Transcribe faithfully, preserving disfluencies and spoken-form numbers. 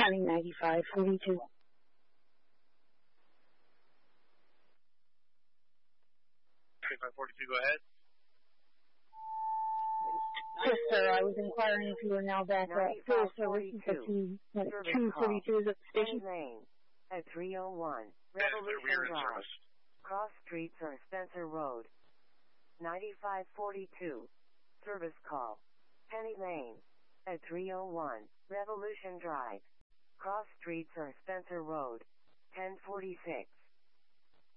County ninety-five forty-two. ninety-five forty-two, go ahead. Yes, sir. I was inquiring if you are now back at full service at two forty-two at the station. Main at three oh one Yes, they're Revolution rear in Drive. service. Cross Streets or Spencer Road. ninety-five forty-two. Service call. Penny Lane at three oh one Revolution Drive. Cross Streets or Spencer Road. ten forty-six.